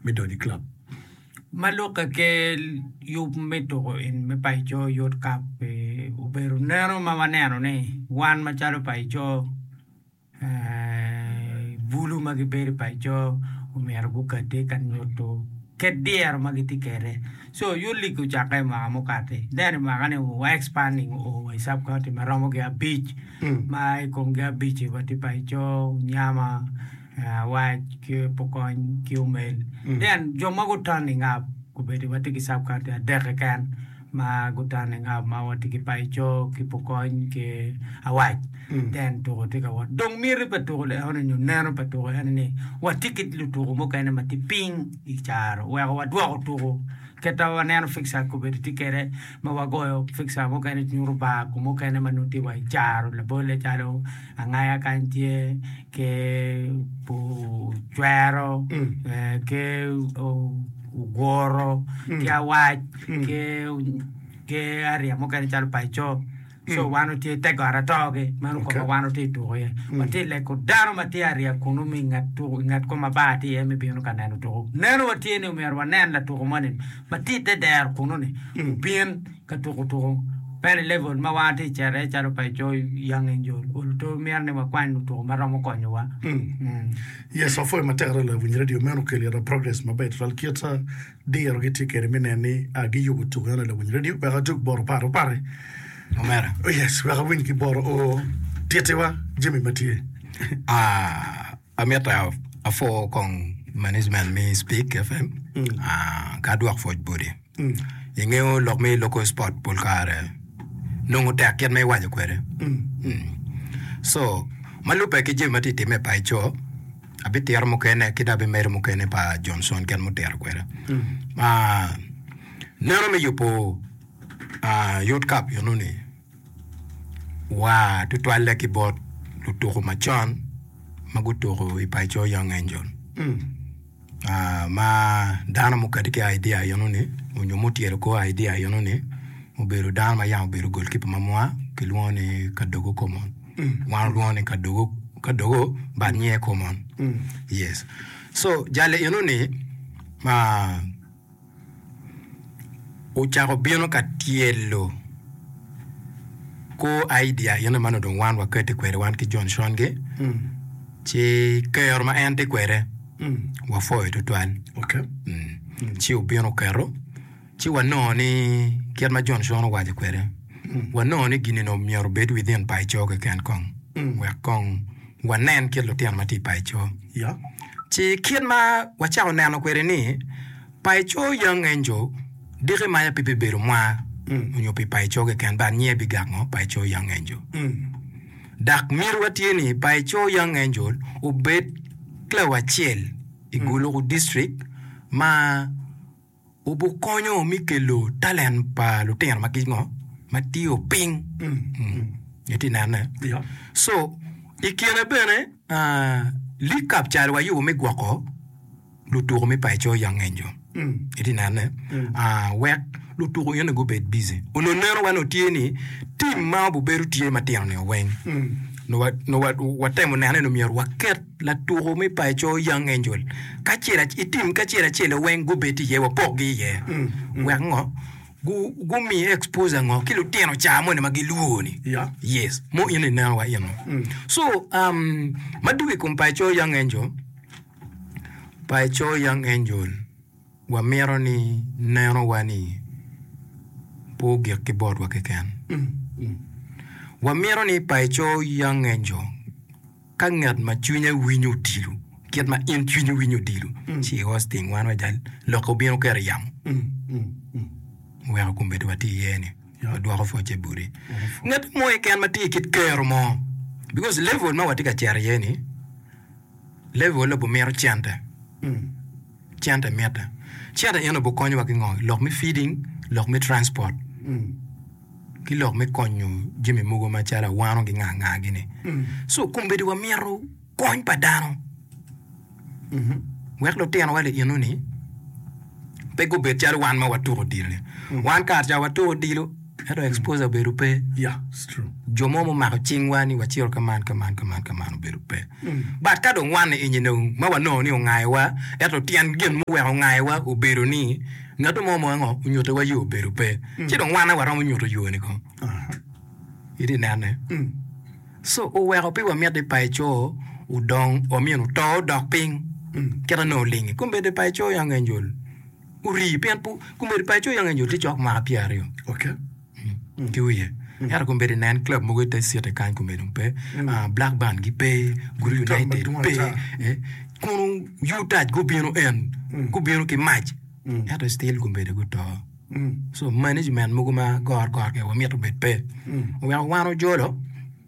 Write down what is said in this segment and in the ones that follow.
Midori Club. Maloka ke yu meto in me paicho yot kap uberu nero mamanero ne wan machalo paicho bulu magiberi paicho umer bukate kan yoto kedier magiti kere so yuli ku chaka magamukate then magane wa expanding o isap county maramo ke beach mai konga beach wati paicho nyama wa ke pokon kiumel then joma go turning up kubedi wati ki sub county deke kan ma go turning up ma wati ki paicho ki pokon ke awai then to tika wa dong miri pato le ono nyu nano pato ne wati ki lu to mo kana mati ping icharo wa dwa to keta wa nano fixa kubedi tikere ma wa go fixa mo kana nyuruba ko mo kana manuti wa icharo le bole charo angaya kantie ke po chuero ke ugoro ke awaj ke aria mo kana chalo paicho so wano ti te gara toge manu ko wano ti to ye mati le ko dano mati aria kuno mi ngat ko mabati e mi bino kanano to neno wati ni mer wanen la to manin mati te der kuno ni bien ka to pen level ma wati chere charo paicho yang enjol to mer ne ma kwanu to maramo konyo wa yes of my terra le vin radio menu ke le progress ma bet ral kieta de rogiti ke meneni agi yugo to le vin radio ba juk bor paro pare Omera. Oh yes, we are winning bor o tietewa Jimmy Matie. Ameta a for kong management me speak FM. Kadwak for body. Yengeo lok me local sport polkare. Nungu takiat me wajo kwere. So, malupe ki Jimmy Matie te me paicho. Abiti yar mukene kidabe mere mukene pa Johnson ken muter kwere. Nero me yupo Youth Cup yonuni wa tutwale ki bot lutoko machon magutoko ipaicho Young Angel ma dana mukadike idea yonuni unyomuti yerko idea yonuni uberu dana ma yang beru goalkeeper mamwa kilwoni kadogo common wan luoni kadogo banye common yes so jale yonuni ma Ucharo biono katielo ko idea yana mano don wan wakati kwere wan ki John Shonge chi kayor ma ente kwere wa foy to twan Okay. Chi ubiono kero chi wanoni kier ma John Shon waje kwere wanoni gini no mior bed within pai choke kan kong wa kong wanen kier lotian mati pai cho Yeah. chi kier ma wachao nano kwere ni pai cho Young Angel dire maya pipi beru mwa unyo pi paicho ke kan ba nye bigango paicho Young Angel dak mir watieni paicho Young Angel ubet klawa chiel igulu district ma ubu konyo mikelo talent pa lutien makingo matio ping yeti nana Yeah. so ikiene bene li kapchal wa yu me gwako luturo mi paicho Young Angel iti nane wek luturo yene go bed busy ono nero wano tieni team ma bu beru tie matiano ne wen no what time nane no mier waket la turo mi paicho Young Angel kachira itim kachira chele wen go beti ye wa pogi ye wek ngo gu mi expose ngo kilo tieno chamo ne magiluoni Yeah. yes mo yene nero wa yeno so maduwe kum paicho Young Angel paicho Young Angel wa mero ni nero wani pogi keyboard wa keken wa mero ni paicho Young Angel kangat ma chunye winyo dilu kiat ma in chunye winyo dilu chi hosting wan wa jal loko bino kere yam wa kumbedo wati yene wa dwa fo cheburi ngat mo eken ma ti kit kero mo because level ma wati ka cher yene level lo bo mero chanta meta Chata yana bo konyo wa kingo lok me feeding lok me transport ki lok me konyo Jimmy Mugo machara wano gi nga gini so kumbedi wa miero kony padano wek lo tiano wale yanuni pego bet chara wan ka ja waturo dilo edo expose beru pe Yeah, it's true. jomo mo ma chingwani wachiro kaman beru pe but ka don wan inyino ma wano ni ngai wa eto tian gen mu we ngai wa oberu ni ngato mo ngo unyoto wa yo beru pe chi don wan wa ro unyoto yo ni ko iri nane so o we pe wa mi de pai cho udong o mi no to dok ping kera no ling kumbe de pai cho yang enjol uri pen pu kumbe de pai cho yang enjol ti chok ma piario okay kiuye yar kumbe de nan club mo gote siete kan kumbe dum pe black band gi pe guru united pe kunu yuta go bino en go bino ki match yar still kumbe de go to so management mo ma gor ke wa mi to bet pe o ya wano jolo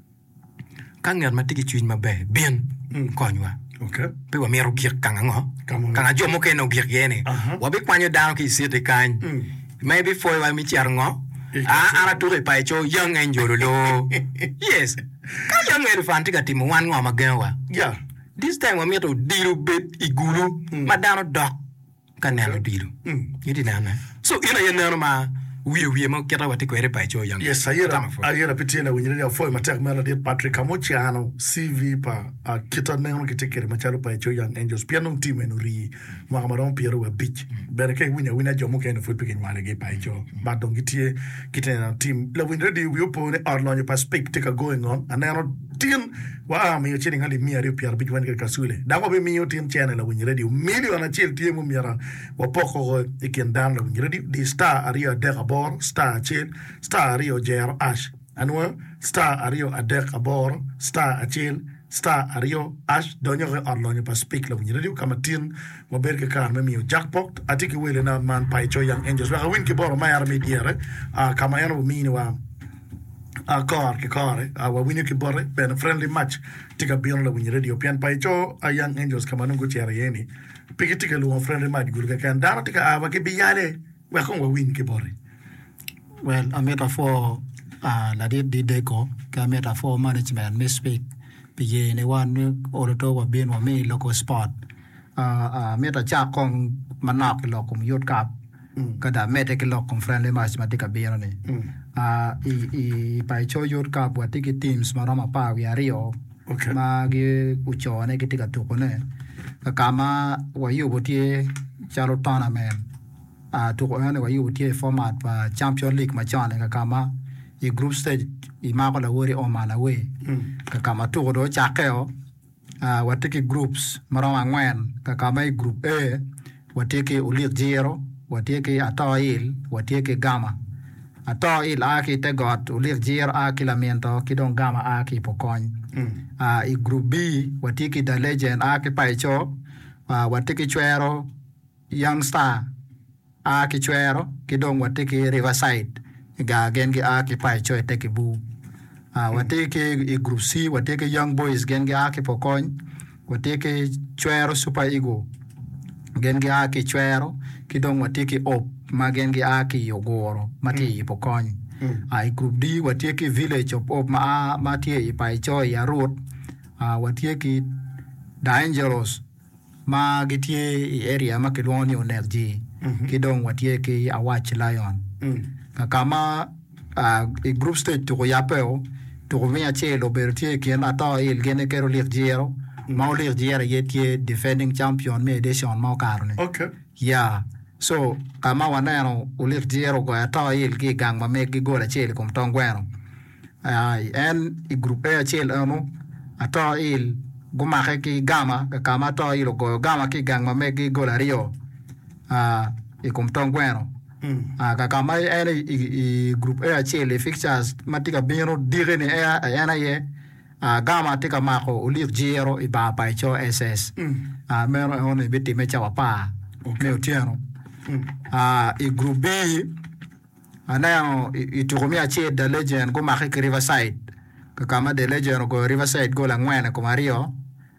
kan yar matiki chuin ma be bien konywa okay pe wa mero giek kanga ngo kanga jomo ke no giek yene wa be kwanyo down ki siete kan maybe for wa mi chiar ngo ara tu pa cho young angel lo yes ka young elephant ka timu wan ngo magawa yeah this time wa mi to diru bet igulu madano dok kanelo diru yidi nana so ina yenero ma we mo kera wati kwere pa cho yang yes ayera pitena wenyerea foi matek mala de Patrick Amochiano CV pa kita neno kitekere machalo pa cho yang angels piano team enuri mwamaron piero wa beach bereke wina jomo kene foi pikin mala ge pa cho badon gitie kitena team la win ready we open Arlonyo perspective going on anano tin wa mi chini ngali mi ari pier beach wan ke kasule dango be mi tin channel la win ready million na chel tie mo miara wa poko iken dan la win ready the star aria de star chill star rio jer ash anwa star ario adek abor star achil star ario ash donyo ge Arlonyo pa speak la wini kama tin mo berke kar me mio jackpot atiki wele na man pai cho yang angels wa win ke boro ma yar me diere kama yano mini wa kar wa wini ke bore ben friendly match tika bion la wini radio pian pai cho young angels kama nungu chere yeni pikiti ke lu friendly match gurga kan dara tika aba ke biyale wa kon wa win ke bore. Well, a metaphor, la di deco, a metaphor management, misspeak, begin a one or two of being or me local spot. Meta chakong manak locum, youth cap, kada medic locum friendly mathematica beerni. By cho youth cap, what ticket teams, Marama Pa, we are Rio, Magi Ucho, and Ekitika Tupone. Kama, were you would ye, Charo tournament. To earn wa you tie format pa Champion League machane kama I group stage I makola wori o mana we kama to do chakeo watiki groups marama ngwen kama I group A watiki ulit zero watiki atoil watiki gamma atoil aki te got ulit zero aki lamento kidong gamma aki pokony I group B watiki the legend aki paicho watiki chwero young star ki chwero kidong watiki Riverside ga gengi ki pai choy teki bu watiki group C watiki young boys gengi ki pokony watiki chwero super ego gengi ki chwero kidong watiki op ma gengi ki yogoro mati pokony group D watiki village of op mati pai choy ya road watiki dangerous ma gitie area ma kiloni energy kidong watie ki awach lion kama group stage to yapeo to mia chelo bertie ki na ta il gene kero lir jero ma lir jero yetie defending champion me edition ma karne okay yeah so kama wanano ulir jero go ata il ki gang ma me ki go la chelo kom tongweno en group e chelo no ata il guma ki gama kama ta il go gama ki gang ma me ki go la rio e kom bueno kama ene group A chele fixtures matika bino dire ne ena ye gama tika mako ulir jero I ba pa cho SS mero one biti mecha wapa me otiano e group B anayo iturumia che the legend go maki Riverside kama the legend go Riverside go la ngwana ko Mario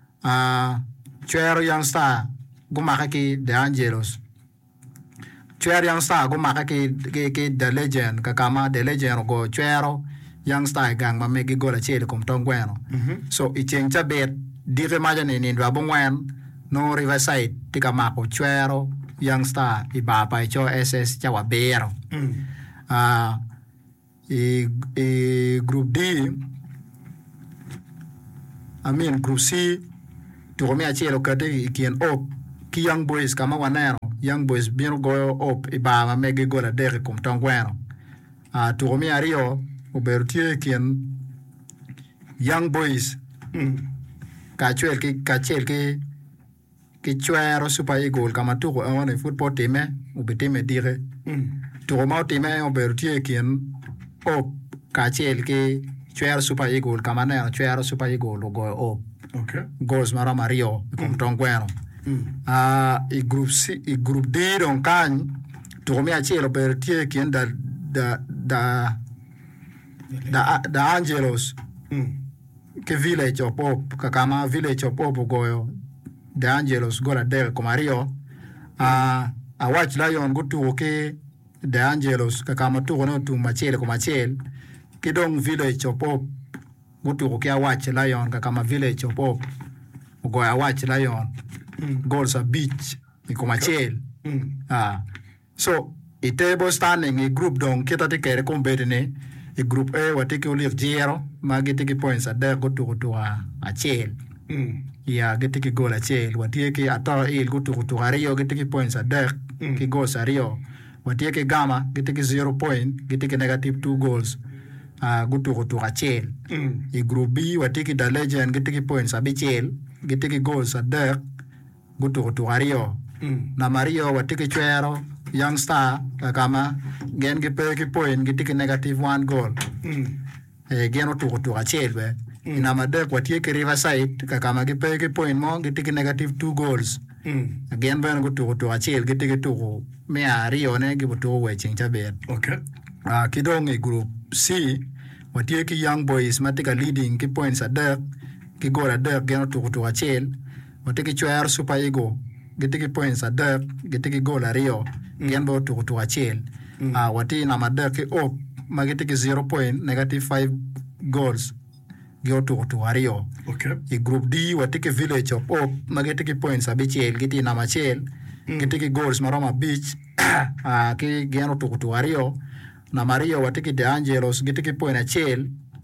chero young star go maki the Angelos Chwero young star go maka ki the legend kama the legend go chwero young star gang ma megi go la chele kom tongweno so I change a bit dire majane ni ndwa bongwen no Riverside tika mako chwero young star I ba pa cho SS cha wa bero Group D Group C to me achelo kate kien op ki Young Boys kama wanero Young Boys bino go op ibama mege gola dere kum tongweno to me ario obertie kien Young Boys kachel ki chwero Super Eagle kama tuko on football team ubetime dire to ma team obertie kien op kachel ki chwero Super Eagle kama ne chwero Super Eagle go op okay goals mara Mario kum tongweno group C group D don kan to me achelo obertie kien da Angelos ke village of Pop kakama village of Pop goyo the Angelos gola del komario a watch lion go to okay the Angelos kakama to no to machel ke dong village of Pop go to okay watch lion kakama village of Pop go watch lion goals a beach komachel so itebo standing a group dong kita te kere kombetene a group A wateke ulir 0 magitiki points at there go to a chel ya getiki goal a chel wateke ato il go to Rio getiki points at there ki goals a Rio wateke Gamma getiki 0 point getiki negative 2 goals go to a chel a group B wateke the Legend getiki points a bichel getiki goals at there go to Rio na Mario wateke chwero Young Star kama gen ge pe ki point ge tik negative 1 goal gen to a chelwe ina made kwa tie ke Riverside kama ge pe ki point mo ge tik negative 2 goals again ben go to a chel ge tik to me Rio ne ge to we chincha bet okay kidong e group C watie ki Young Boys matika leading ki points at there ki goal at there gen to a chel watiki chwer Super Eagle getiki points at there getiki goal a Rio genbo to a chel wati na madaki op magetiki 0 point negative 5 goals go to a Rio okay a group D watiki village of op magetiki points a bichel geti na machel getiki goals Maroma Beach ki geno to a Rio na Mario watiki the Angelos getiki point a chel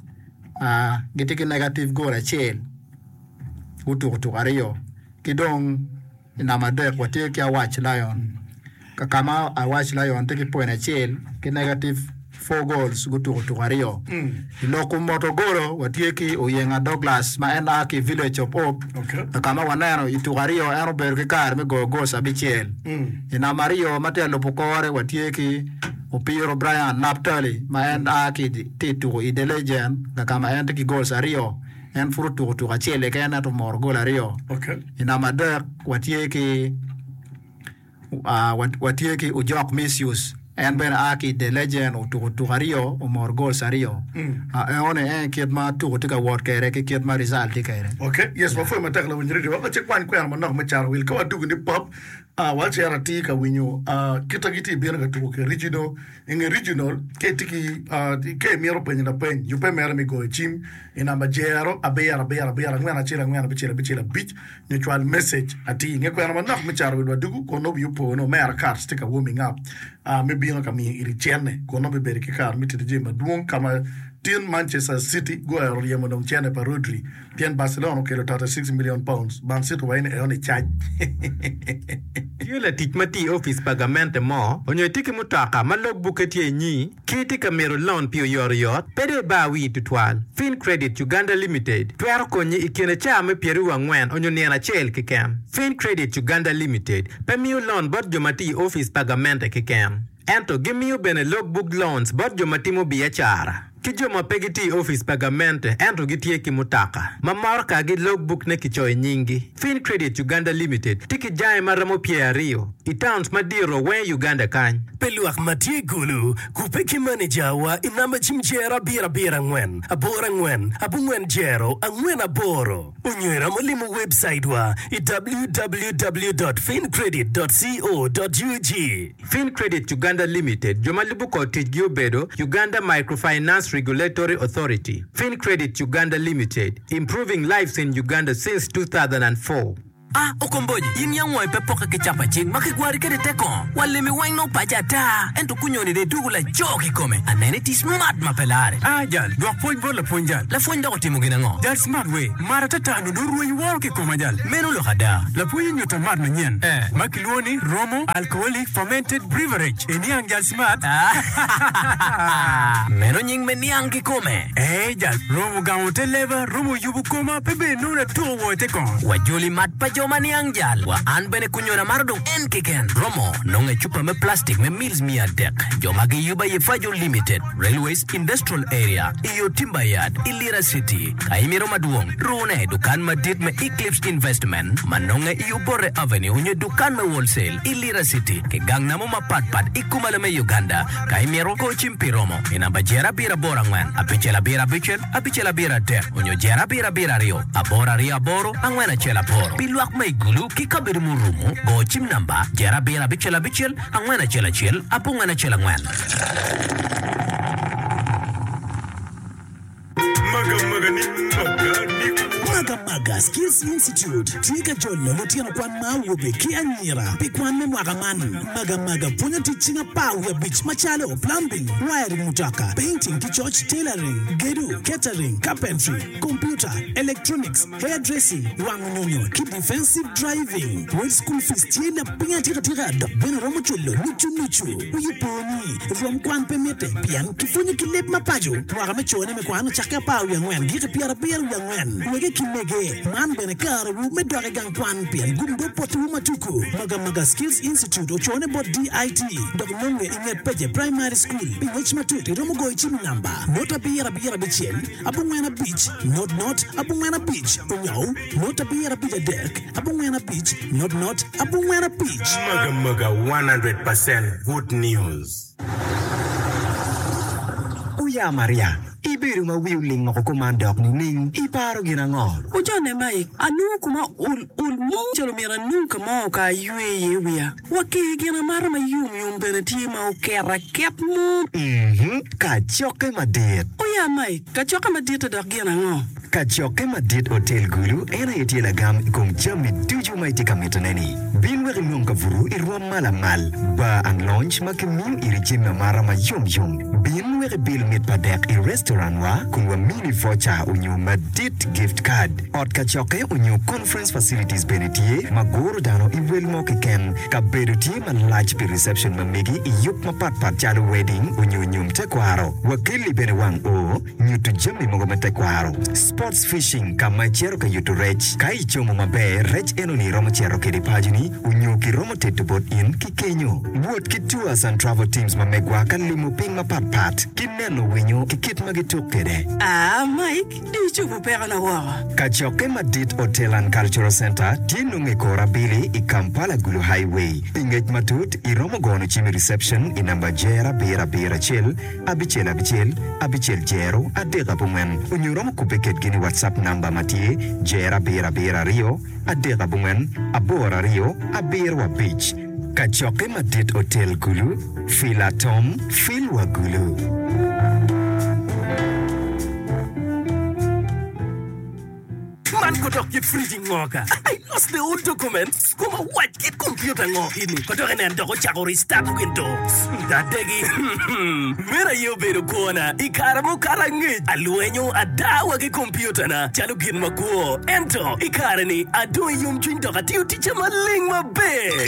getiki negative goal a chel go to a Rio kidong na madek watiki a watch lion kakama a watch lion take point a chel ki negative 4 goals go to Rio iloko motogoro watieki oyenga Douglas ma enda ki village of Hope okay kakama wanero itu Rio ero ber ki kar me go goals abichel ina Mario matelo pokore watieki Opiro Brian Naptali ma enda ki titu i the Legend kakama enda ki goals a Rio en fruto to a chele kana to mor goal a Rio okay ina madek watieki watieki ujok misuse en ben aki the Legend to Rio o mor goals a Rio one kiet ma to tika word kere ki kiet ma result kere okay yes before ma takla winjiri wa che kwan kwan ma nok ma char wil ko adu ni pop wal chera ti ka winyo kita giti bien ga to ke regional ke tiki ke miro pen na pen you pe mer mi go chim ina ma jero abera ngana chira beach neutral message ati nge kwan ma nok ma char wil adu ko no you po no mer card sticker warming up me bien ka mi iri chene ko no be ber ki kar mi tije ma duon kama Tien Manchester City go a Riamo Dong Chane per Rodri. Tien Barcelona ke lo tata 6 million pounds. Man City wa ine oni charge. Yule tikmati office pagamente mo. Onyo tiki mutaka malog buketi nyi. Kiti kamero loan pio yoriot. Pede ba wi tutwal. Fin Credit Uganda Limited. Tuero konyi ikene chame pieru wangwen onyo niana chel kikem. Fin Credit Uganda Limited. Pemio loan bot jomati office pagamente kikem. Ento gimio bene logbook loans bot jomatimo biachara. Kijoma pegiti office pagamente ento gitie kimutaka. Mamorka gi logbook ne kichoy nyingi. Fin Credit Uganda Limited. Tiki jai maramo pia Rio. Itowns madiro we Uganda kany. Peluak matie gulu. Kupeki manager wa inamba chimjera bira ngwen. Abora ngwen. Abungwen jero angwen aboro. Unywera malimu website wa www.fincredit.co.ug. Fin Credit Uganda Limited. Jomalibu Cottage Giobedo. Uganda Microfinance Regulatory Authority. Fin Credit Uganda Limited. Improving lives in Uganda since 2004. Okomboji, yin yang moy pe poka ke chapa ching, makigwari ke de teko. Wale mi wang no pajata. Ento kunyoni de dugula joki come. Anene ti smart mapelare. Jal, dwak point bol la point jal. La fonda ko timu gina ngo. Jal smart way. Mara tata no do ruwa war ke koma jal. Menu lo hada. La point nyota mat na nyen. Makiloni Romo alcoholic fermented beverage. Ini ang jal smart. Menu nying meniang ki come. Jal, Romo gamote leva, Romo yubu koma pebe no na to wo te kon. Wajuli mat pa joma niang jal. Wa an bene kunyona mardong en kiken. Romo nonge chupa me plastic me meals mia dek. Joma ki yuba ye Fajo Limited, Railways Industrial Area, Iyo Timbayad, Ilira City, Kaimiro Maduong, Rune, Dukan Madid me Eclipse Investment, Manonga Iyo Bore Avenue, Nye Dukan me Wholesale, Ilira City, ke gang namo mapatpat, Ikumala me Uganda, Kaimiro Kochimpiromo, Inabajera Bira Borangwan, Apichela Bira Bichel, Apichela Bira Dek, Unyo Jera Bira Bira Rio, Abora Ria Boro, Angwana Chela Poro, Biluak me Gulu, Kikabiru Murumu, Go Chim Namba, Jera Bira Bichela Bichel, Angwana Chela Chil, Apungwana Chela Ngwan. Maga Skills Institute Tika Jollo Lutiano Kwan Mawube Ki Anyira Pikwan me Maga Punya teaching a power beach Machalo plumbing wiring mutaka painting to church tailoring gedu catering carpentry computer electronics hairdressing wangunyo keep defensive driving with school fees tienda pinga tira ben romo chulo nuchu uyiponi rom kwan pemete pian kifunyi kilep mapajo waga mechone me kwan chaka power ngwen gika piara ngwen wege kimege man bene kar wu me doga gang kwan pian gumdo potu matuku Maga Skills Institute ochone bot DIT dog nonge inget peje primary school pinwich matuti romo go ichim number nota biara bichel abungwena beach not abungwena beach unyo nota biara dek abungwena beach not abungwena beach Maga 100% good news. Uya Maria Ibiru ma wiuling ako kumandok ni Ning iparo ginangol. Ujone mai anu kuma ul mo jalo mira nunca mo ka yue wia. Wake gina mara ma yum beneti ma o kera kep mo. Ka choke madit. Uya mai ka choke madit da gina ngo. Ka choke madit hotel gulu era yetila gam kung jami tuju mai tika metaneni. Bin weri nunca vuru irwa malamal ba ang launch makimim irijim mara ma yum. Bin weri bil mit padek i restaurant wa kunwa mini voucher unyo madit gift card ot kachoke unyo conference facilities benetie magoro dano iwel mo kiken ka bedutie ma large pi reception mamegi iyup mapat jalo wedding unyo nyum tekwaro wakili bene wang o nyutu jami mogo metekwaro sports fishing kama chero ka yutu rech kai chomo mabe rech eno ni romo chero kedi pajini unyo ki romo tetubot in kikenyo buot ki tours and travel teams mamegwa kalimo ping mapat kineno winyo kikit magitokede Mike di chupu pera na wawa Kachoke Madit Hotel and Cultural Center tinunge kora bili i Kampala Gulu Highway inget matut i romo gono chimi reception inamba jera bira chel abichel jero adega bungen unyuromo kupeket gini WhatsApp namba matie jera bira rio adega bungen abora rio abirwa beach Kachoke Madit Hotel Gulu Filatom Filwa Gulu Man ko dok yit freezing ngoka. I lost the old documents. Kuma what kit computer ngo ini. Ko dok nen dok chako restart Windows. Dadegi. Mera yo bedo kona. Ikara mo karangi. Aluenyo adawa ke computer na. Chalo gin makuo. Ento. Ikara ni ado yung chin dok atiu ticha maling mabe.